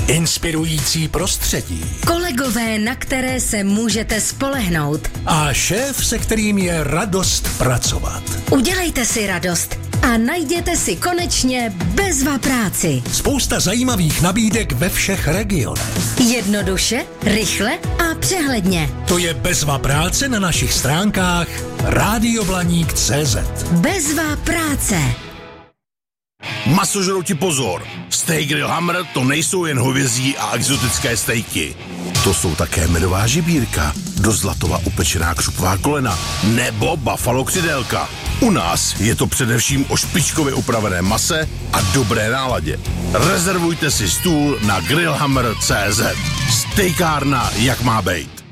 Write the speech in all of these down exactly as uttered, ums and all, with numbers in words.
Inspirující prostředí. Kolegové, na které se můžete spolehnout. A šéf, se kterým je radost pracovat. Udělejte si radost a najděte si konečně Bezva práci. Spousta zajímavých nabídek ve všech regionech. Jednoduše, rychle a přehledně. To je Bezva práce na našich stránkách rádioblaník tečka cé zet. Bezva práce. Masožrouti pozor! Steak Grill Hammer to nejsou jen hovězí a exotické stejky. To jsou také medová žibírka, do Zlatova upečená křupová kolena nebo buffalo křidélka. U nás je to především o špičkově upravené mase a dobré náladě. Rezervujte si stůl na grillhammer tečka cé zet. Stejkárna, jak má bejt.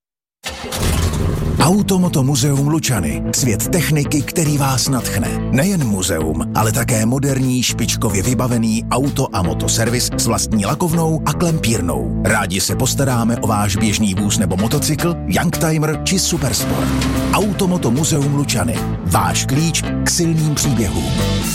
Automoto muzeum Lučany. Svět techniky, který vás nadchne. Nejen muzeum, ale také moderní, špičkově vybavený auto a motoservis s vlastní lakovnou a klempírnou. Rádi se postaráme o váš běžný vůz nebo motocykl, youngtimer či supersport. Automoto muzeum Lučany. Váš klíč k silným příběhům.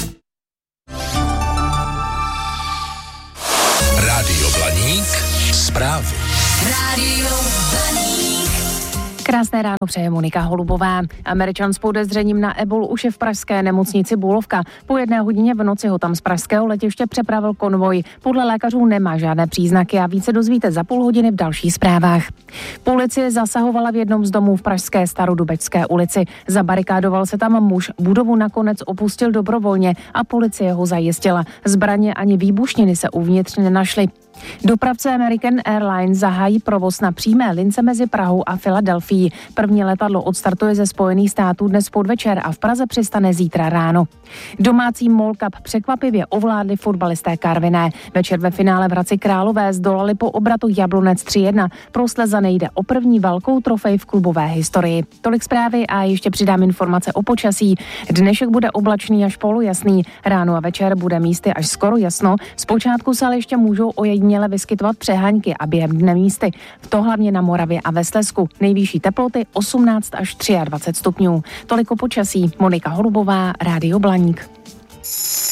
Rádio Blaník. Zprávy. Rádio Blaník. Krásné ráno přeje Monika Holubová. Američan s podezřením na ebolu už je v pražské nemocnici Bulovka. Po jedné hodině v noci ho tam z pražského letiště přepravil konvoj. Podle lékařů nemá žádné příznaky a více dozvíte za půl hodiny v dalších zprávách. Policie zasahovala v jednom z domů v pražské Starodubečské ulici. Zabarikádoval se tam muž, budovu nakonec opustil dobrovolně a policie ho zajistila. Zbraně ani výbušniny se uvnitř nenašly. Dopravce American Airlines zahájí provoz na přímé lince mezi Prahou a Filadelfií. První letadlo odstartuje ze Spojených států dnes podvečer a v Praze přistane zítra ráno. Domácí MOL Cup překvapivě ovládli fotbalisté Karviné. Večer ve finále v Hradci Králové zdolali po obratu Jablonec tři jedna. Pro Slezany jde o první velkou trofej v klubové historii. Tolik zprávy a ještě přidám informace o počasí. Dnešek bude oblačný až polojasný. Ráno a večer bude místy až skoro jasno. Zpočátku se ale ještě můžou ojediněle vyskytovat přeháňky a během dne místy. V to hlavně na Moravě a ve Slezsku. Nejvyšší teploty osmnáct až dvacet tři stupňů. Toliko počasí. Monika Holubová, Rádio Blaník.